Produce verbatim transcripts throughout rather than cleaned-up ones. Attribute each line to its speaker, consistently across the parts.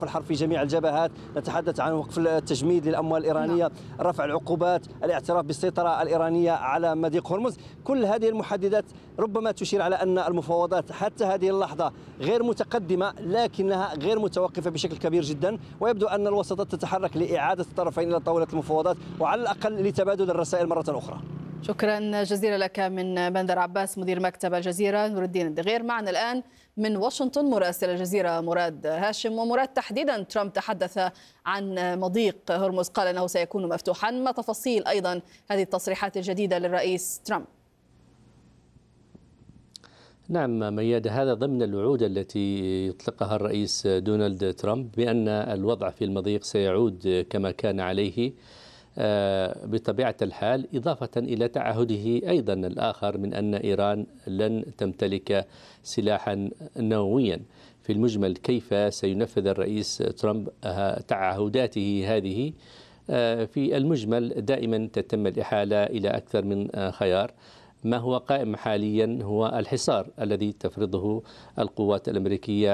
Speaker 1: الحرب في جميع الجبهات، نتحدث عن وقف التجميد للأموال الإيرانية، رفع العقوبات، الاعتراف بالسيطرة الإيرانية على مضيق هرمز. كل هذه المحددات ربما تشير على أن المفاوضات حتى هذه اللحظة غير متقدمة، لكنها غير متوقفة بشكل كبير جدا، ويبدو أن الوساطات تتحرك لإعادة الطرفين إلى طاولة المفاوضات، وعلى الأقل لتبادل الرسائل مرة أخرى.
Speaker 2: شكرا جزيلا لك من بندر عباس مدير مكتب الجزيرة. نور الدين الدغير معنا الآن من واشنطن مراسل الجزيرة مراد هاشم. ومراد، تحديدا ترامب تحدث عن مضيق هرمز، قال أنه سيكون مفتوحا. ما تفاصيل أيضا هذه التصريحات الجديدة للرئيس ترامب؟
Speaker 3: نعم مياد، هذا ضمن الوعود التي يطلقها الرئيس دونالد ترامب بأن الوضع في المضيق سيعود كما كان عليه بطبيعة الحال، إضافة إلى تعهده أيضا الآخر من أن إيران لن تمتلك سلاحا نوويا. في المجمل، كيف سينفذ الرئيس ترامب تعهداته هذه؟ في المجمل دائما تتم الإحالة إلى أكثر من خيار. ما هو قائم حاليا هو الحصار الذي تفرضه القوات الأمريكية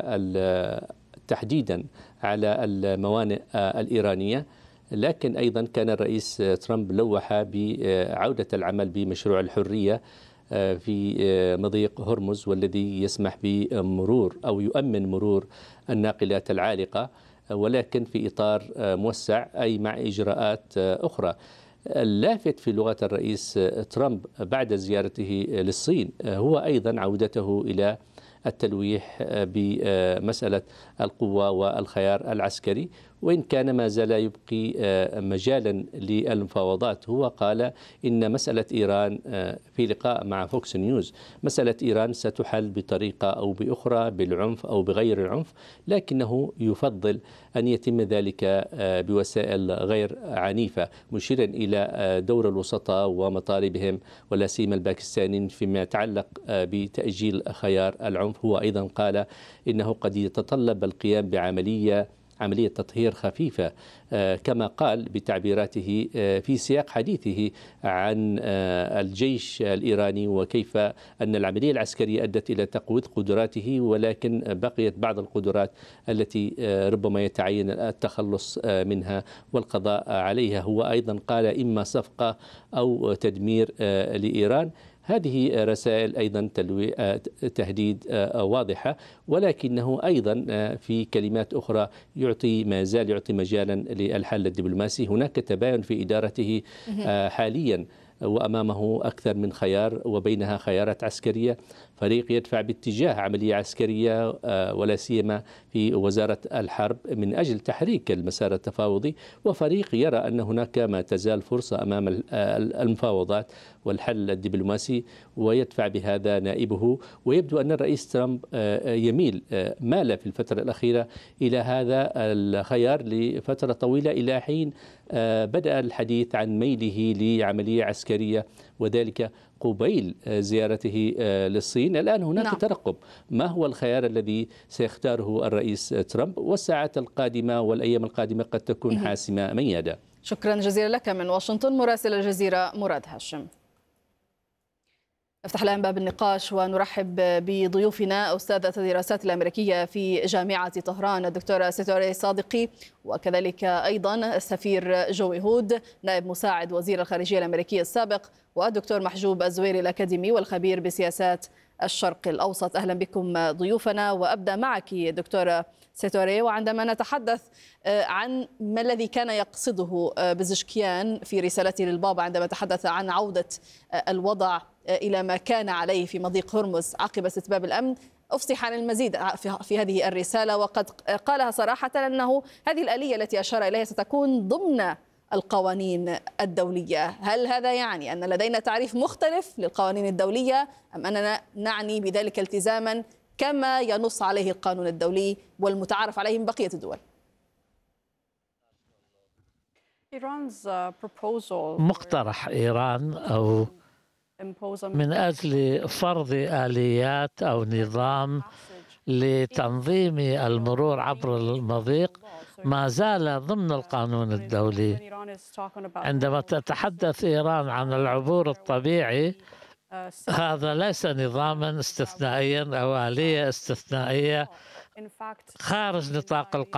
Speaker 3: على تحديدا على الموانئ الإيرانية، لكن أيضا كان الرئيس ترامب لوح بعودة العمل بمشروع الحرية في مضيق هرمز، والذي يسمح بمرور أو يؤمن مرور الناقلات العالقة، ولكن في إطار موسع أي مع إجراءات أخرى. اللافت في لغة الرئيس ترامب بعد زيارته للصين هو أيضا عودته إلى التلويح بمسألة القوة والخيار العسكري، وإن كان ما زال يبقي مجالا للمفاوضات. هو قال إن مسألة إيران في لقاء مع فوكس نيوز، مسألة إيران ستحل بطريقة أو بأخرى، بالعنف أو بغير العنف، لكنه يفضل أن يتم ذلك بوسائل غير عنيفة، مشيرا إلى دور الوسطاء ومطالبهم ولا سيما الباكستانيين فيما يتعلق بتأجيل خيار العنف. هو أيضا قال إنه قد يتطلب القيام بعملية عملية تطهير خفيفة، كما قال بتعبيراته في سياق حديثه عن الجيش الإيراني، وكيف أن العملية العسكرية أدت إلى تقويض قدراته، ولكن بقيت بعض القدرات التي ربما يتعين التخلص منها والقضاء عليها. هو أيضا قال إما صفقة أو تدمير لإيران. هذه رسائل أيضا تهديد واضحة، ولكنه أيضا في كلمات أخرى يعطي ما زال يعطي مجالا للحل الدبلوماسي. هناك تباين في إدارته حاليا، وأمامه أكثر من خيار، وبينها خيارات عسكرية. فريق يدفع باتجاه عملية عسكرية ولا سيما في وزارة الحرب من أجل تحريك المسار التفاوضي، وفريق يرى أن هناك ما تزال فرصة أمام المفاوضات والحل الدبلوماسي، ويدفع بهذا نائبه. ويبدو أن الرئيس ترامب يميل مال في الفترة الأخيرة إلى هذا الخيار لفترة طويلة، إلى حين بدأ الحديث عن ميله لعملية عسكرية، وذلك قبيل زيارته للصين. الآن هناك نعم. ترقب ما هو الخيار الذي سيختاره الرئيس ترامب، والساعات القادمة والأيام القادمة قد تكون حاسمة ميادة.
Speaker 2: شكرا جزيلا لك من واشنطن مراسل الجزيرة مراد هاشم. نفتح الآن باب النقاش ونرحب بضيوفنا أستاذة الدراسات الأمريكية في جامعة طهران الدكتورة ستوري صادقي، وكذلك أيضا السفير جوي هود نائب مساعد وزير الخارجية الأمريكي السابق، والدكتور محجوب الزويري الأكاديمي والخبير بسياسات الشرق الأوسط. أهلا بكم ضيوفنا، وأبدأ معك دكتورة ستوري. وعندما نتحدث عن ما الذي كان يقصده بزشكيان في رسالته للبابا عندما تحدث عن عودة الوضع إلى ما كان عليه في مضيق هرمز عقب استتباب الأمن، أفصح عن المزيد في هذه الرسالة، وقد قالها صراحة أنه هذه الآلية التي أشار إليها ستكون ضمن القوانين الدولية. هل هذا يعني أن لدينا تعريف مختلف للقوانين الدولية، أم أننا نعني بذلك التزاما كما ينص عليه القانون الدولي والمتعارف عليه من بقية الدول؟
Speaker 4: مقترح إيران أو من أجل فرض آليات أو نظام لتنظيم المرور عبر المضيق ما زال ضمن القانون الدولي. عندما تتحدث إيران عن العبور الطبيعي، هذا ليس نظاما استثنائيا أو آلية استثنائية خارج نطاق القانون